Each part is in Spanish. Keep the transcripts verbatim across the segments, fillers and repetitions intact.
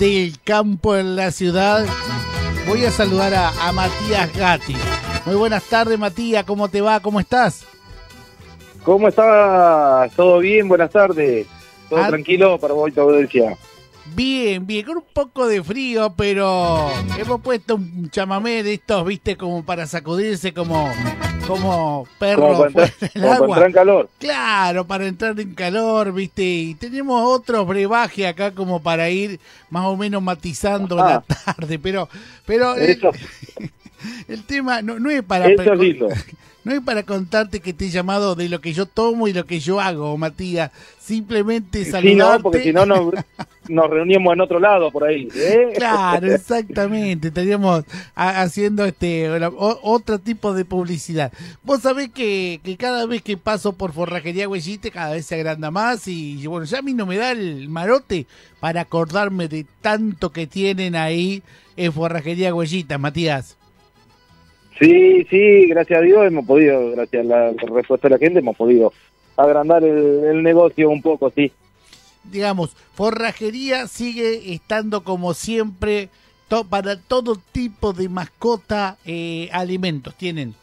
del campo en la ciudad. Voy a saludar a, a Matías Gatti. Muy buenas tardes, Matías, ¿cómo te va? ¿Cómo estás? ¿Cómo estás? ¿Todo bien? Buenas tardes. ¿Todo ah, tranquilo para vos y tu audiencia? Bien, bien, con un poco de frío, pero hemos puesto un chamamé de estos, viste, como para sacudirse como, como perro como para entrar, fuera del como agua. Para entrar en calor. Claro, para entrar en calor, viste, y tenemos otros brebajes acá como para ir más o menos matizando ah, la tarde, pero, pero eso, el, el tema no, no es para... Eso es lindo. No es para contarte que te he llamado de lo que yo tomo y lo que yo hago, Matías. Simplemente saludarte. Sí, no, porque si no nos, nos reuníamos en otro lado por ahí. ¿eh? Claro, exactamente. Estaríamos a, haciendo este o, otro tipo de publicidad. Vos sabés que, que cada vez que paso por Forrajería Huellita, cada vez se agranda más. Y bueno, ya a mí no me da el marote para acordarme de tanto que tienen ahí en Forrajería Huellita, Matías. Sí, sí, gracias a Dios hemos podido, gracias a la respuesta de la gente, hemos podido agrandar el, el negocio un poco, sí. Digamos, Forrajería sigue estando como siempre to, para todo tipo de mascota, eh, alimentos, ¿tienen?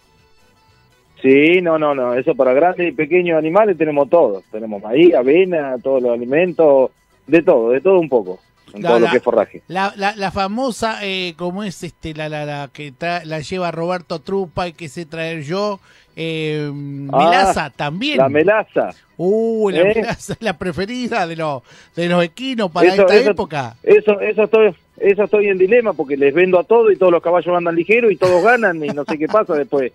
Sí, no, no, no, eso para grandes y pequeños animales tenemos todo, tenemos maíz, avena, todos los alimentos, de todo, de todo un poco. En la, todo la, lo que es forraje. La, la, la famosa, eh, como es este, la, la, la que tra la lleva Roberto Trupa y que sé traer yo, eh, ah, melaza también. La melaza. Uh, la ¿Eh? melaza es la preferida de los de los equinos para eso, esta eso, época. Eso, eso estoy, eso estoy en dilema porque les vendo a todos y todos los caballos andan ligeros y todos ganan y no sé qué pasa después.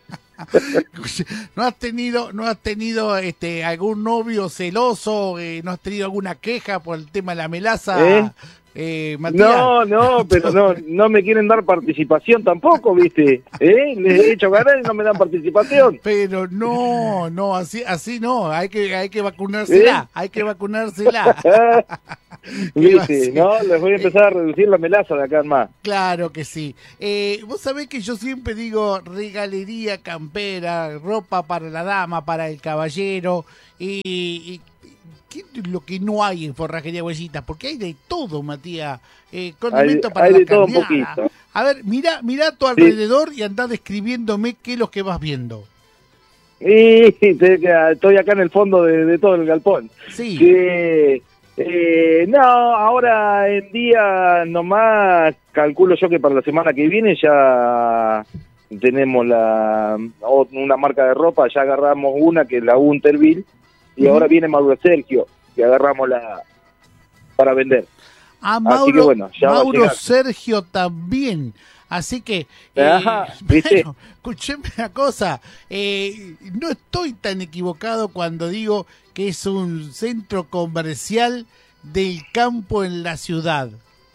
¿No has tenido, no has tenido este algún novio celoso? Eh, ¿No has tenido alguna queja por el tema de la melaza? ¿Eh? Eh, Matías. No, no, pero no, no me quieren dar participación tampoco, ¿viste? ¿Eh? Les he hecho ganar y no me dan participación. Pero no, no, así, así no, hay que, hay que vacunársela, ¿Eh? hay que vacunársela. ¿Viste? No, les voy a empezar a reducir la melaza de acá en más. Claro que sí. Eh, vos sabés que yo siempre digo regalería campera, ropa para la dama, para el caballero, y, y ¿qué es lo que no hay en Forrajería Huellita? Porque hay de todo, Matías. Eh, condimento hay, para hay la de todo un carneada. poquito. A ver, mirá, mirá a tu alrededor sí. y andá describiéndome qué es lo que vas viendo. Y estoy acá en el fondo de, de todo el galpón. Sí. Que, eh, no, ahora en día nomás calculo yo que para la semana que viene ya tenemos la una marca de ropa, ya agarramos una que es la Unterville. Y ahora viene Mauro Sergio, que agarramos la para vender. Ah, Mauro, Así que bueno, ya Mauro Sergio también. Así que, eh, Ajá, ¿viste? Bueno, escucheme una cosa, eh, no estoy tan equivocado cuando digo que es un centro comercial del campo en la ciudad.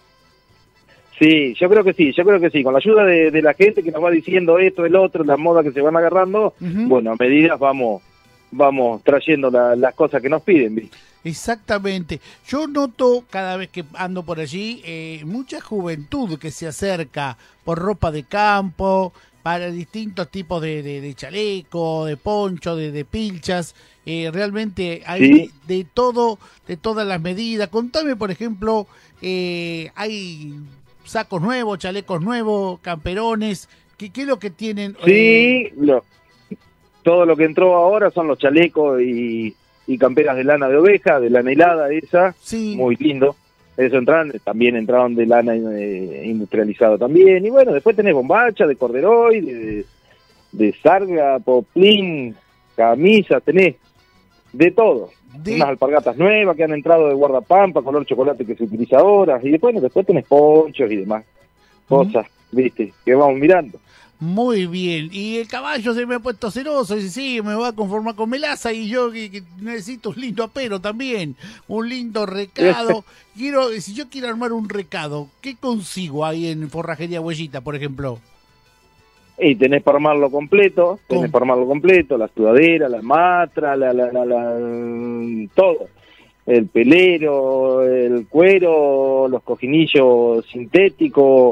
Sí, yo creo que sí, yo creo que sí. Con la ayuda de, de la gente que nos va diciendo esto, el otro, las modas que se van agarrando, uh-huh. bueno, a medidas vamos... vamos trayendo la, las cosas que nos piden, ¿viste? Exactamente. Yo noto cada vez que ando por allí eh, mucha juventud que se acerca por ropa de campo, para distintos tipos de, de, de chaleco, de poncho, de, de pilchas. Eh, realmente hay ¿Sí? de, de todo, de todas las medidas. Contame, por ejemplo, eh, hay sacos nuevos, chalecos nuevos, camperones. ¿Qué, qué es lo que tienen? Sí, eh, lo... todo lo que entró ahora son los chalecos y, y camperas de lana de oveja, de lana helada esa, sí. muy lindo. Eso entraron, también entraron de lana eh, industrializada también. Y bueno, después tenés bombacha de corderoy, de, de sarga, poplín, camisa, tenés de todo. De... unas alpargatas nuevas que han entrado de guardapampa, color chocolate que se utiliza ahora. Y después, después tenés ponchos y demás cosas, mm. viste, que vamos mirando. Muy bien, y el caballo se me ha puesto celoso, dice, sí, me voy a conformar con melaza y yo que, que necesito un lindo apero también, un lindo recado. quiero Si yo quiero armar un recado, ¿qué consigo ahí en Forrajería Huellita, por ejemplo? Y tenés para armarlo completo, tenés ¿Cómo? para armarlo completo, la sudadera, la matra, la, la, la, la, todo. El pelero, el cuero, los cojinillos sintéticos,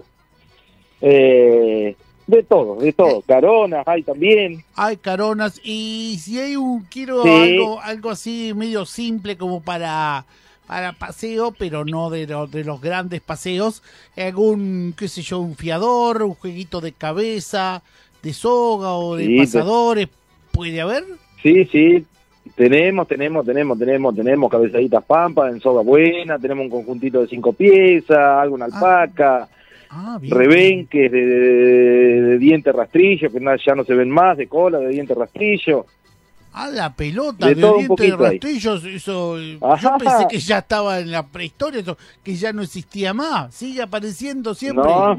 eh... de todo, de todo. Caronas hay también. Hay caronas. Y si hay un, quiero sí. algo algo así medio simple como para para paseo, pero no de, lo- de los grandes paseos. Algún, qué sé yo, un fiador, un jueguito de cabeza, de soga o de Sí, te- pasadores, ¿puede haber? Sí, sí, tenemos, tenemos, tenemos, tenemos, tenemos cabezaditas pampas en soga buena, tenemos un conjuntito de cinco piezas, alguna alpaca, Ah, bien. rebenques de, de, de diente rastrillo, que na- ya no se ven más, de cola, de diente rastrillo. Ah, la pelota De de, todo un oriente de poquito ahí. rastrillos, eso, yo Ajá. pensé que ya estaba en la prehistoria, eso, que ya no existía más, sigue apareciendo siempre. No,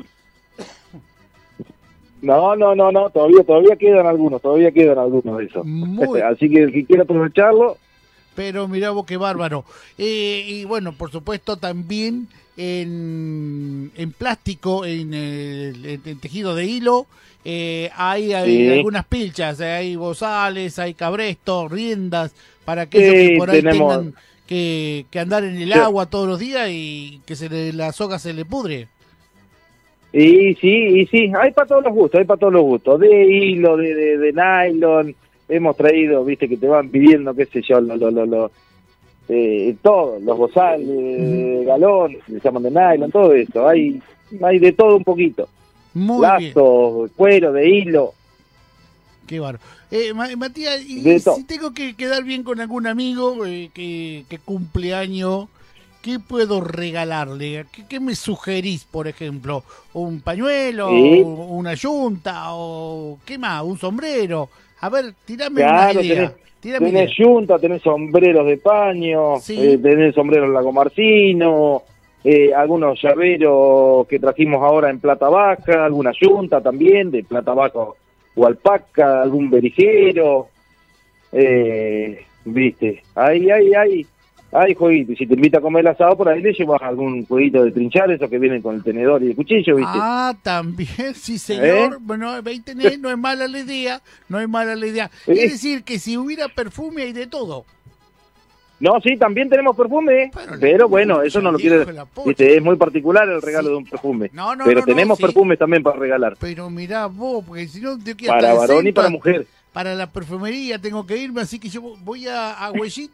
no, no, no, no, todavía, todavía quedan algunos, todavía quedan algunos de esos. Muy- Así que el que quiera aprovecharlo, Pero mirá vos qué bárbaro. Eh, y bueno, por supuesto también en, en plástico, en, el, en- en tejido de hilo, eh, hay, hay Sí. algunas pilchas, eh, hay bozales, hay cabrestos, riendas, para aquellos Sí, que por ahí tenemos- tengan que, que andar en el Sí. agua todos los días y que se le, la soga se le pudre. y sí, y sí, hay para todos los gustos, hay para todos los gustos, de hilo, de, de, de nylon, hemos traído, viste, que te van pidiendo, qué sé yo, lo, lo, lo, lo, eh, todo, los bozales, de galón, se llaman de nylon, todo eso, hay, hay de todo un poquito, Muy bien. lazo, cuero, de hilo, Qué bárbaro. Eh, Ma- Matías, y De todo. si tengo que quedar bien con algún amigo eh, que, que cumple año, ¿qué puedo regalarle? ¿Qué, qué me sugerís, por ejemplo? ¿Un pañuelo? Sí. o ¿Una yunta? ¿O qué más? ¿Un sombrero? A ver, tirame una claro, idea. tenés, Tirame tenés idea. yunta, tenés sombreros de paño, Sí. eh, tenés sombreros lagomarcino, eh, algunos llaveros que trajimos ahora en plata baja, alguna yunta también de plata baja o alpaca, algún berijero, eh, viste, ahí, ahí, ahí, hay jueguitos, y si te invita a comer el asado por ahí le llevas algún jueguito de trinchar, esos que vienen con el tenedor y el cuchillo, viste. Ah, también, sí señor. ¿Eh? Bueno, ahí tenés, no es mala la idea, no es mala la idea. ¿Eh? Es decir, que si hubiera perfume hay de todo. No, sí, también tenemos perfume, Pero la pero bueno, eso no lo pocha, quiere, hijo de la pocha. viste, es muy particular el regalo Sí. de un perfume, No, no, pero no, no, tenemos sí. perfumes también para regalar, Pero mirá vos, porque si no, tengo que ir para hasta varón y Centro, para mujer. para la perfumería tengo que irme, así que yo voy a, a Huellita